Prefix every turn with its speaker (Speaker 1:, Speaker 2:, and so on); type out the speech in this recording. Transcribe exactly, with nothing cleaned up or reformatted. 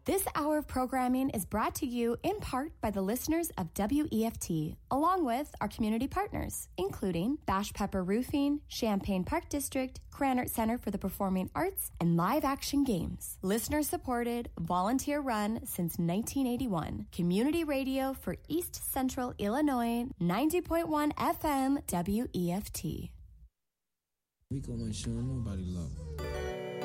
Speaker 1: This hour of programming is brought to you in part by the listeners of W E F T, along with our community partners, including Bash Pepper Roofing, Champaign Park District, Krannert Center for the Performing Arts, and Live Action Games. Listener-supported, volunteer-run since nineteen eighty-one. Community radio for East Central Illinois, ninety point one F M W E F T.
Speaker 2: Rico ain't showing nobody love.